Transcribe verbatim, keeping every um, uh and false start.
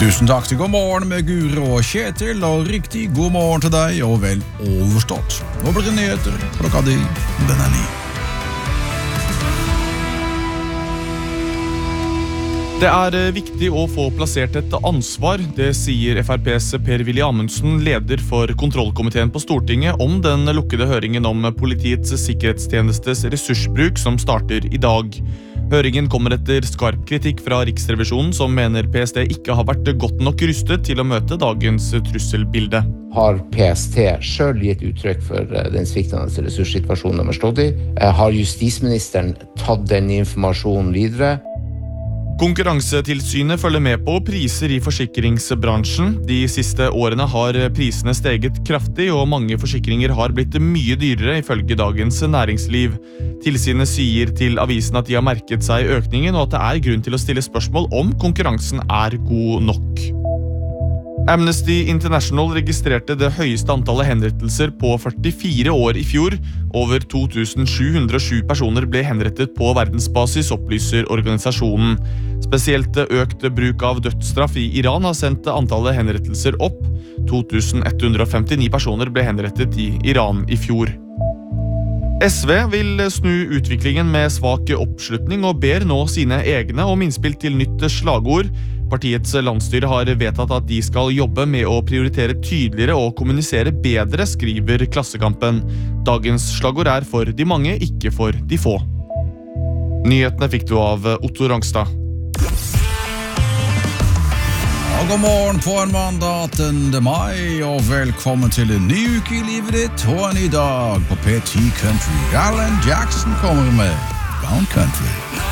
Tusen takk til God morgen med Guro og Kjetil, og riktig god morgen til deg, og vel overstått. Nå blir det nyheter, klokka di, den er ni. Det er viktig å få plassert et ansvar, det sier F R P's Per-Willy Amundsen, leder for kontrollkomiteen på Stortinget, om den lukkede høringen om Politiets sikkerhetstjenestes ressursbruk som starter i dag. Høringen kommer etter skarp kritikk fra Riksrevisjonen, som mener P S T ikke har vært godt nok rustet til å møte dagens trusselbilde. Har P S T selv gitt uttrykk for den sviktende ressurssituasjonen de har stått i? Har justisministeren tatt den informasjonen videre? Konkurransetilsynet følger med på priser i forsikringsbransjen. De siste årene har prisene steget kraftig, og mange forsikringer har blitt mye dyrere ifølge Dagens Næringsliv. Tilsynet sier til avisen at de har merket seg økningen, og at det er grunn til å stille spørsmål om konkurransen er god nok. Amnesty International registrerte det høyeste antallet henrettelser på førtifire år i fjor. Over to tusen sju hundre og sju personer ble henrettet på verdensbasis, opplyser organisasjonen. Spesielt økt bruk av dødsstraff i Iran har sendt antallet henrettelser opp. to tusen ett hundre og femtini personer ble henrettet i Iran i fjor. S V vil snu utviklingen med svak oppslutning og ber nå sine egne om innspill til nytt slagord. Partiets landsstyre har vedtatt at de skal jobbe med å prioritere tydeligere og kommunisere bedre, skriver Klassekampen. Dagens slagord er for de mange, ikke for de få. Nyhetene fikk du av Otto Rangstad. Og god morgen på en mandag attende mai, og velkommen til en ny uke i livet ditt, og en ny dag på P ti Country. Alan Jackson kommer med Bound Country.